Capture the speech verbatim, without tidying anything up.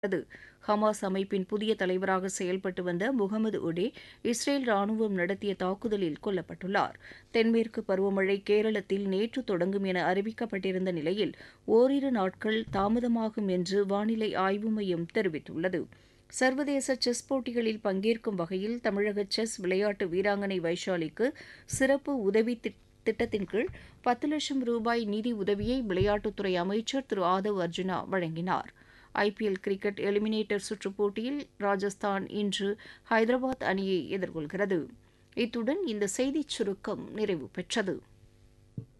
அது ஹமாஸ் அமைப்பின் புதிய தலைவராக செயல்பட்டு வந்த முகமது ஒடே இஸ்ரேல் ராணுவம் நடத்திய தாக்குதலில் கொல்லப்பட்டுள்ளார். தென்மேற்கு பருவமழை கேரளத்தில் நேற்று தொடங்கும் என அறிவிக்கப்பட்டிருந்த நிலையில் ஓரிரு நாட்கள் தாமதமாகும் என்று வானிலை ஆய்வு மையம் தெரிவித்துள்ளது. சர்வதேச செஸ் போட்டிகளில் பங்கேற்கும் வகையில் தமிழக செஸ் விளையாட்டு வீராங்கனை வைஷாலிக்கு சிறப்பு உதவி திட்டத்தின் கீழ் பத்து லட்சம் ரூபாய் நிதி உதவியை விளையாட்டுத்துறை அமைச்சர் திரு ஆதவ் அர்ஜுனா வழங்கினார். ஐபிஎல் கிரிக்கெட் எலிமினேட்டர் சுற்றுப் போட்டியில் ராஜஸ்தான் இன்று ஹைதராபாத் அணியை எதிர்கொள்கிறது. இத்துடன் இந்த செய்திச் சுருக்கம் நிறைவு பெற்றது.